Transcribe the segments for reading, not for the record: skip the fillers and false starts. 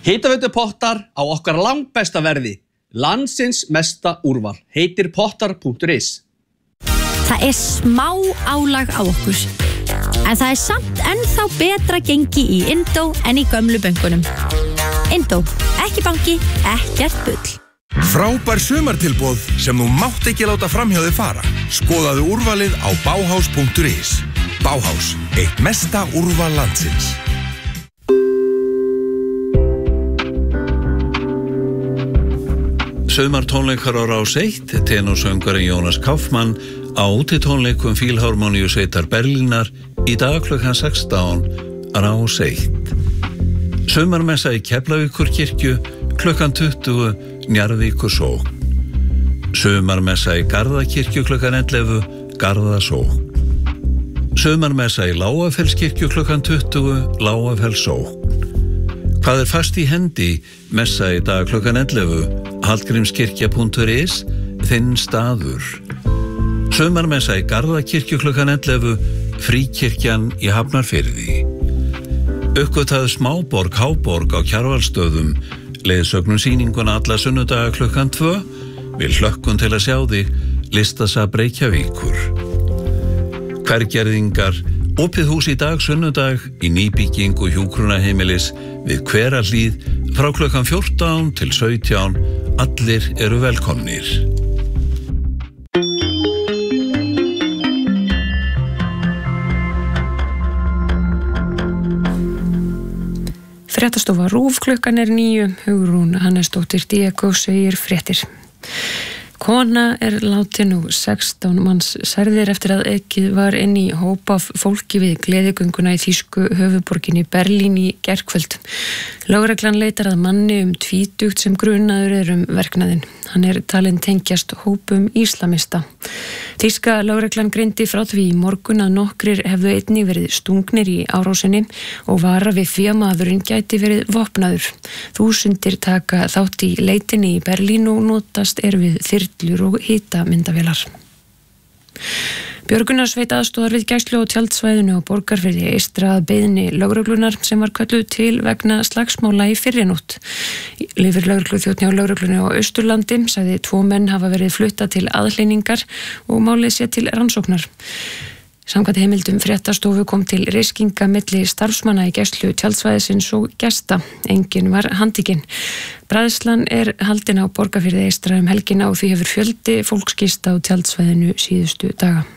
Hitaveitupottar á okkar langbesta verði. Landsins mesta úrval. Heitir pottar.is. Það smá álag á okkur. En það samt ennþá betra gengi í Indó en í gömlu bönkunum. Indó, ekki banki, ekkert bull. Frábær sumartilboð sem þú mátt ekki láta framhjá þig fara. Skoðaðu úrvalið á Bauhaus.is. Bauhaus, eitt mesta úrval landsins. Sumartónleikar á Rás 1, tenorsöngvarinn Jónas Kaufmann á útitónleikum Fílharmoníusveitar Berlínar í dag klukkan 16, Rás 1. Sumarmessa í Keflavíkurkirkju klukkan 20, Njarðvíkursókn. Sumarmessa í Garðakirkju klukkan 11, Garðasókn. Sumarmessa í Lágafellskirkju klukkan 20, Lágafellssókn. Hvað fast í hendi? Messa í dag klukkan 11, Hallgrímskirkja.is, þinn staður. Sumarmessa í Garðakirkju klukkan 11, Fríkirkjan í Hafnarfirði. Uppgötaðu smáborg, háborg á Kjarvalsstöðum, leiðsögnum sýninguna alla sunnudaga klukkan 2, við hlökkum til að sjá þig, Listasafn Reykjavíkur. Hvergerðingar, opið hús í dag sunnudag í nýbyggingu hjúkrunarheimilis við Hverahlíð frá klukkan 14 til 17, allir eru velkomnir. Fréttastofa RÚV klukkan 9, Hugrún Hannesdóttir Diego segir fréttir. Kona látin og 16 manns særðir eftir að ekið var inn í hóp af fólki við gleðigönguna í þýsku höfuðborginni Berlín í gærkvöld. Lögreglan leitar að manni 20 sem grunaður verknaðinn. Hann talinn tengjast hópum íslamista. Þýska lögreglan greindi frá því í morgun að nokkrir hefðu einnig verið stungnir í árásinni og vara við því að maðurinn gæti verið vopnaður. Þúsundir taka þátt í leitinni í Berlín og notast við þyrlur og hitamyndavélar. Björgunarsveit aðstoðar við gæslu á tjaldsvæðinu og Borgarfirði eystra að beiðni lögreglunar sem var kölluð til vegna slagsmála í fyrrinótt. Yfirlögregluþjónn hjá lögreglunni á Austurlandi sagði 2 menn hafa verið flutta til aðhlynningar og málið sé til rannsóknar. Samkvæmt heimildum fréttastofu kom til reiskinga milli starfsmanna í gæslu tjaldsvæðisins og gesta. Enginn var handtekinn. Bræðslan haldin á Borgarfirði eystra helgina og því hefur fjöldi fólksgist á tjaldsvæðinu síðustu daga.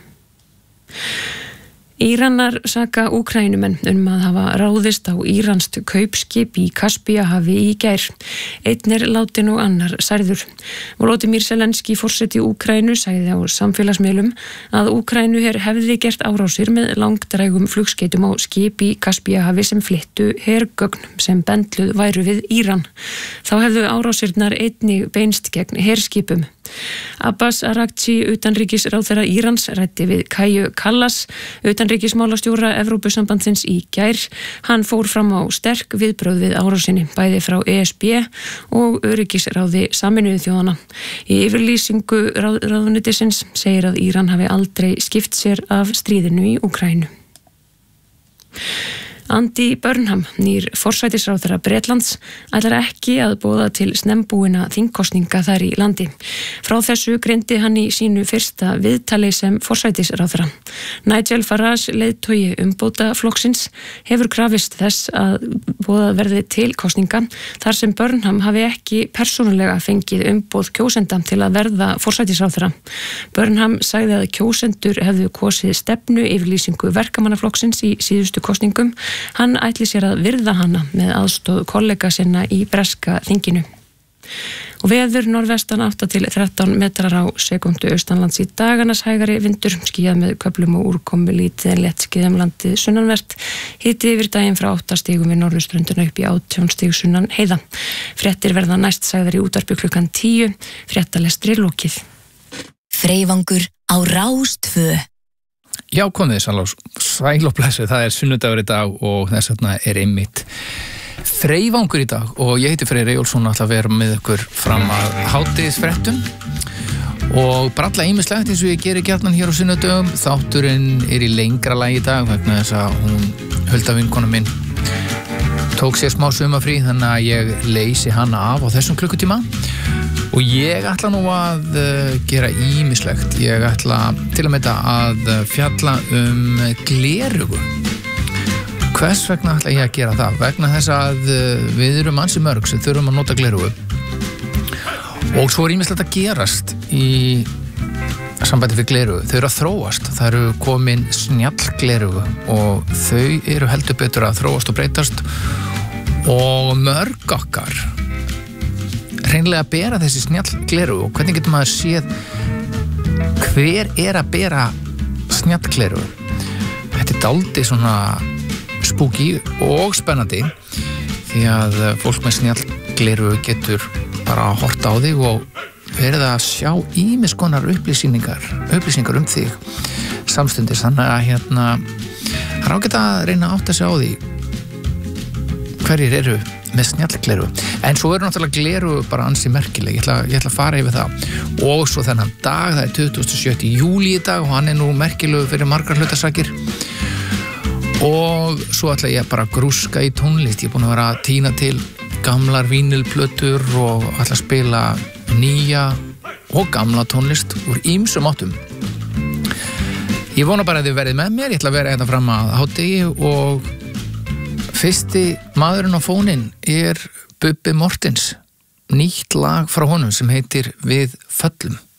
Íranar saka Úkraínumenn að hafa ráðist á íranskt kaupskip í Kaspíahafi í gær. Einn látin og annar særður. Volodymyr Zelenský forseti Úkraínu sagði á samfélagsmiðlum að Úkraínuher hefði gert árásir með langdrægum flugskeytum á skip í Kaspíahafi sem flyttu hergögn sem bendluð væru við Íran. Þá hefðu árásirnar einnig beinst gegn herskipum. Abbas Araghchi, utanríkisráðherra Írans, ræddi við Kaju Kallas, utanríkismálastjóra Evrópusambandsins í gær. Hann fór fram á sterk viðbrögð við árásinni, bæði frá ESB og öryggisráði Sameinuðu þjóðanna. Í yfirlýsingu ráðuneytisins segir að Íran hafi aldrei skipt sér af stríðinu í Úkraínu. Andy Burnham, nýr forsætisráðherra Bretlands, ætlar ekki að boða til snembúinna þingkosninga þar í landi. Frá þessu greindi hann í sínu fyrsta viðtali sem forsætisráðherra. Nigel Farage, leiðtogi umbótaflokksins, hefur krafist þess að boðað verði til kosninga þar sem Burnham hafi ekki persónulega fengið umboð kjósenda til að verða forsætisráðherra. Burnham sagði að kjósendur hefðu kosið stefnu yfirlýsingu verkamannaflokksins í síðustu kosningum. Hann ætli sér að virða hana með aðstoð kollega sinna í breska þinginu. Og veður norðvestan 8 til 13 metrar á sekundu austanlands í dagannars hægari vindur, skýjað með köflum og úrkomu lítið en létt skýjað landið sunnanvert. Hiti yfir daginn frá 8 stigum við norðurströndina upp í 18 stig sunnan heiða. Fréttir verða næst sagðar í útvarpi klukkan 10, fréttalestri lokið. Freyvangur á Rás 2. Já, komið sæl og blessu, það sunnudagur í dag og þess vegna einmitt Freyvangur í dag og ég heiti Freyr Eyjólfsson og ætla að vera með ykkur fram að hádegisfréttum og bralla ýmislegt eins og ég geri gjarnan hér á sunnudögum. Þátturinn í lengra lagi í dag vegna þess að hún Hulda vinkona minn tók sér smá sumarfrí þannig að ég leysi hana af á þessum klukkutíma og ég ætla nú að gera ýmislegt. Ég ætla til að mynda að fjalla glerugu. Hvers vegna ætla ég að gera það? Vegna þess að við erum ansi mörg sem þurfum að nota glerugu og svo ýmislegt að gerast í sambandi við glerugu. Þau eru að þróast, það eru komin snjallglerugu og þau eru heldur betur að þróast og breytast og mörg okkar hreinlega bera þessi snjallglerugu og hvernig getur maður séð hver að bera snjallglerugu? Þetta er dálítið svona spooky og spennandi því að fólk með snjallglerugu getur bara að horta á þig og verið að sjá ýmis konar upplýsingar þig samstundis, þannig að það er ágætt að reyna að átta sig á því hverjir eru með snjallglerugu. En svo eru náttúrulega glerugu bara ansi merkileg, ég ætla að fara yfir það og svo þennan dag, það er 27. júlí í dag og hann er nú merkilegur fyrir margar hlutasakir og svo ætla ég bara að grúska í tónlist. Ég er búin að vera að tína til gamlar vínilplötur og ætla að spila nýja og gamla tónlist úr ýmsum áttum. Ég vona bara að þið verið með mér, ég ætla að vera hérna fram að hádegi og fyrsti maðurinn á fóninn er Bubbi Mortens, nýtt lag frá honum sem heitir Við föllum.